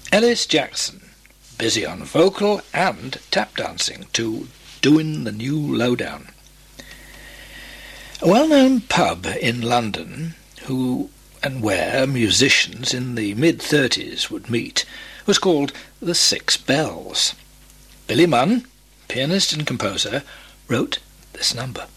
Ellis Jackson, busy on vocal and tap dancing to Doin' the New Lowdown. A well-known pub in London, where musicians in the mid-30s would meet, was called the Six Bells. Billy Munn, pianist and composer, wrote this number.